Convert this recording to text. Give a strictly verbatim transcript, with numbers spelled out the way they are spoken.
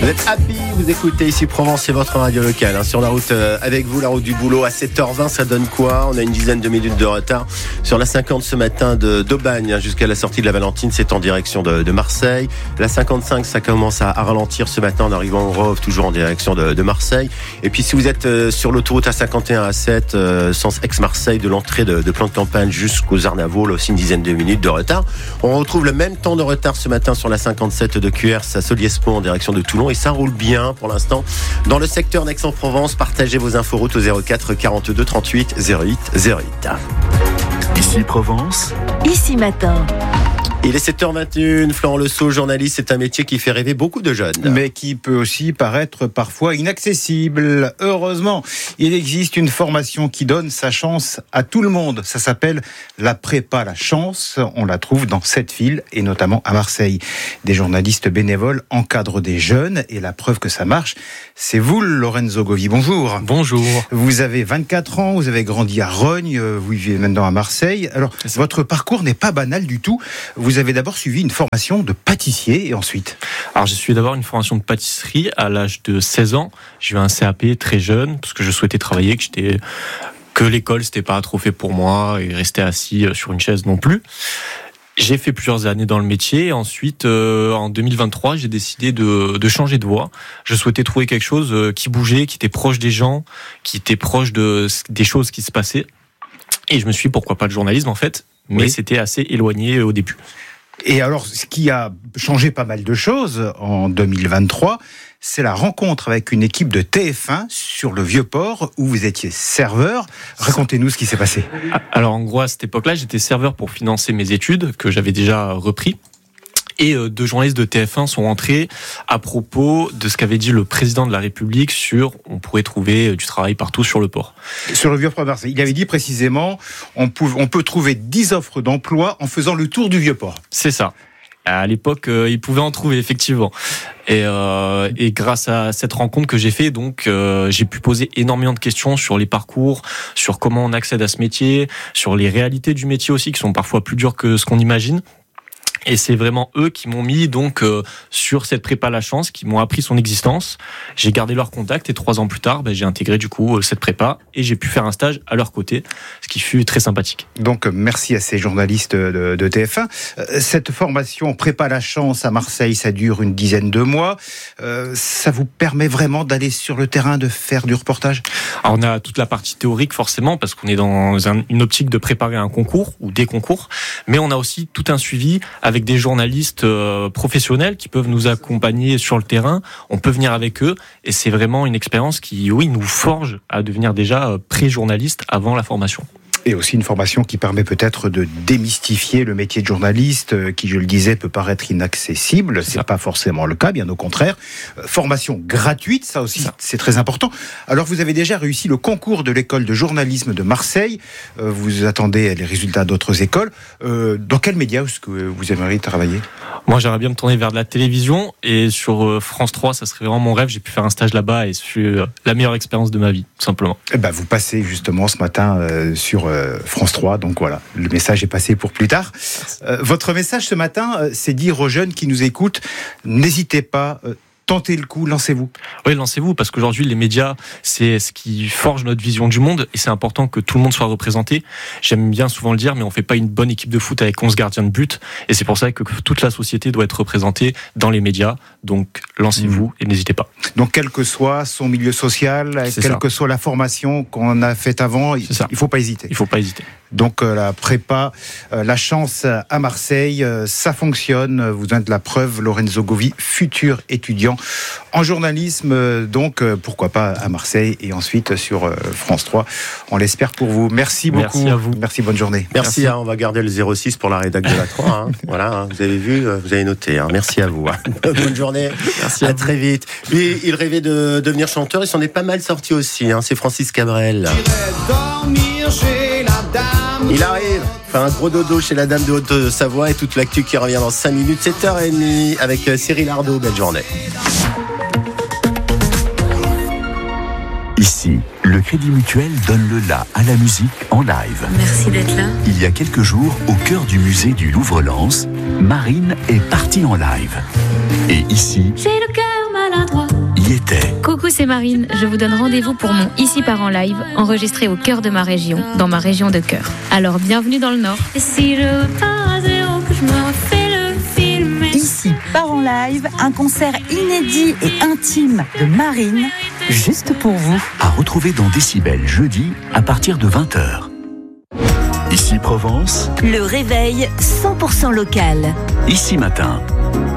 Vous êtes happy, vous écoutez ici Provence, c'est votre radio locale. Hein, sur la route euh, avec vous, la route du boulot à sept heures vingt, ça donne quoi? On a une dizaine de minutes de retard sur la cinquante ce matin de d'Aubagne hein, jusqu'à la sortie de la Valentine, c'est en direction de, de Marseille. La cinquante-cinq, ça commence à, à ralentir ce matin en arrivant au Rove, toujours en direction de, de Marseille. Et puis si vous êtes euh, sur l'autoroute A cinquante et un A sept, euh, sens ex-Marseille, de l'entrée de, de plan de campagne jusqu'aux Arnavaux, là aussi une dizaine de minutes de retard. On retrouve le même temps de retard ce matin sur la cinquante-sept de Q R S à Solliès-Pont en direction de Toulon. Et ça roule bien pour l'instant dans le secteur d'Aix-en-Provence. Partagez vos infos routes au zéro quatre quarante-deux trente-huit zéro huit zéro huit. Ici Provence. Ici Matin. Il est sept heures vingt et une, Florent Le Sceau, journaliste, c'est un métier qui fait rêver beaucoup de jeunes. Mais qui peut aussi paraître parfois inaccessible. Heureusement, il existe une formation qui donne sa chance à tout le monde. Ça s'appelle la prépa La Chance. On la trouve dans sept villes et notamment à Marseille. Des journalistes bénévoles encadrent des jeunes et la preuve que ça marche, c'est vous, Lorenzo Govi. Bonjour. Bonjour. Vous avez vingt-quatre ans, vous avez grandi à Rognes, vous vivez maintenant à Marseille. Alors, votre parcours n'est pas banal du tout. Vous Vous avez d'abord suivi une formation de pâtissier et ensuite ? Alors j'ai suivi d'abord une formation de pâtisserie à l'âge de seize ans. J'ai eu un C A P très jeune parce que je souhaitais travailler, que j'étais que l'école c'était pas trop fait pour moi et rester assis sur une chaise non plus. J'ai fait plusieurs années dans le métier et ensuite euh, en deux mille vingt-trois j'ai décidé de, de changer de voie. Je souhaitais trouver quelque chose qui bougeait, qui était proche des gens, qui était proche de, des choses qui se passaient. Et je me suis dit pourquoi pas le journalisme en fait, mais oui. C'était assez éloigné au début. Et alors, ce qui a changé pas mal de choses en deux mille vingt-trois, c'est la rencontre avec une équipe de T F un sur le Vieux-Port où vous étiez serveur. Racontez-nous ce qui s'est passé. Alors en gros, à cette époque-là, j'étais serveur pour financer mes études que j'avais déjà repris. Et deux journalistes de T F un sont rentrés à propos de ce qu'avait dit le président de la République sur on pourrait trouver du travail partout sur le port. Sur le Vieux-Port de Marseille. Il avait dit précisément on peut, on peut trouver dix offres d'emploi en faisant le tour du Vieux-Port. C'est ça. À l'époque, euh, il pouvait en trouver effectivement. Et, euh, et grâce à cette rencontre que j'ai fait, donc euh, j'ai pu poser énormément de questions sur les parcours, sur comment on accède à ce métier, sur les réalités du métier aussi qui sont parfois plus dures que ce qu'on imagine. Et c'est vraiment eux qui m'ont mis donc euh, sur cette prépa La Chance, qui m'ont appris son existence. J'ai gardé leur contact et trois ans plus tard, ben, j'ai intégré du coup cette prépa et j'ai pu faire un stage à leur côté, ce qui fut très sympathique. Donc merci à ces journalistes de, de T F un. Cette formation prépa La Chance à Marseille, ça dure une dizaine de mois. Euh, ça vous permet vraiment d'aller sur le terrain, de faire du reportage ? Alors on a toute la partie théorique forcément parce qu'on est dans un, une optique de préparer un concours ou des concours, mais on a aussi tout un suivi avec avec des journalistes euh, professionnels qui peuvent nous accompagner sur le terrain. On peut venir avec eux et c'est vraiment une expérience qui, oui, nous forge à devenir déjà pré-journaliste avant la formation. Et aussi une formation qui permet peut-être de démystifier le métier de journaliste, qui, je le disais, peut paraître inaccessible. C'est, c'est pas forcément le cas, bien au contraire. Formation gratuite, ça aussi, ça. C'est très important. Alors, vous avez déjà réussi le concours de l'école de journalisme de Marseille. Vous attendez les résultats d'autres écoles. Dans quel média est-ce que vous aimeriez travailler ? Moi, j'aimerais bien me tourner vers de la télévision et sur France trois, ça serait vraiment mon rêve. J'ai pu faire un stage là-bas et c'est la meilleure expérience de ma vie, tout simplement. Eh ben, vous passez justement ce matin euh, sur euh, France trois, donc voilà, le message est passé pour plus tard. Euh, votre message ce matin, euh, c'est dire aux jeunes qui nous écoutent, n'hésitez pas. Euh, Tentez le coup, lancez-vous. Oui, lancez-vous, parce qu'aujourd'hui, les médias, c'est ce qui forge notre vision du monde, et c'est important que tout le monde soit représenté. J'aime bien souvent le dire, mais on fait pas une bonne équipe de foot avec onze gardiens de but, et c'est pour ça que toute la société doit être représentée dans les médias. Donc, lancez-vous mmh. et n'hésitez pas. Donc, quel que soit son milieu social, c'est quelle ça. que soit la formation qu'on a faite avant, c'est il ça. faut pas hésiter. Il faut pas hésiter. Donc, euh, la prépa, euh, La Chance à Marseille, euh, ça fonctionne. Vous êtes la preuve, Lorenzo Govi, futur étudiant en journalisme, euh, donc euh, pourquoi pas à Marseille et ensuite sur euh, France trois. On l'espère pour vous. Merci beaucoup. Merci à vous. Merci, bonne journée. Merci, Merci. Hein, on va garder le zéro six pour la rédac de la trois. Hein. Voilà, hein, vous avez vu, vous avez noté. Hein. Merci à vous. Hein. Bonne journée. Merci à, à très vite. Lui, il rêvait de devenir chanteur. Il s'en est pas mal sorti aussi. Hein. C'est Francis Cabrel. Dormir chez la dame. Il arrive. Enfin, un gros dodo chez la dame de Haute-Savoie et toute l'actu qui revient dans cinq minutes, sept heures trente avec Cyril Ardo. Belle journée. Ici, le Crédit Mutuel donne le la à la musique en live. Merci d'être là. Il y a quelques jours, au cœur du musée du Louvre-Lens, Marine est partie en live. Et ici... J'ai le cœur maladroit. Coucou, c'est Marine. Je vous donne rendez-vous pour mon Ici part en live, enregistré au cœur de ma région, dans ma région de cœur. Alors, bienvenue dans le Nord. Et si je pars à zéro, que je me refais le film. Ici part en live, un concert inédit et intime de Marine, juste pour vous. À retrouver dans Décibel jeudi à partir de vingt heures. Ici Provence, Le réveil cent pour cent local. ici matin.